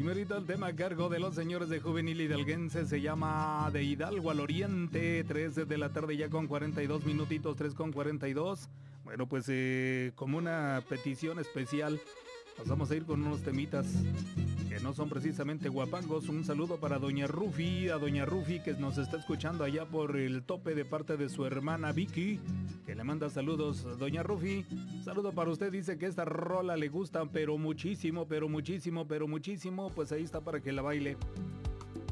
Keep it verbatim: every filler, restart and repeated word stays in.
Primerito el tema a cargo de los señores de Juvenil Hidalguense, se llama De Hidalgo al Oriente, tres de la tarde ya con cuarenta y dos minutitos, tres con cuarenta y dos. Bueno, pues eh, como una petición especial, nos vamos a ir con unos temitas que no son precisamente guapangos. Un saludo para doña Rufi, a doña Rufi que nos está escuchando allá por el tope de parte de su hermana Vicky, que le manda saludos. Doña Rufi, saludo para usted, dice que esta rola le gusta pero muchísimo, pero muchísimo, pero muchísimo, pues ahí está para que la baile.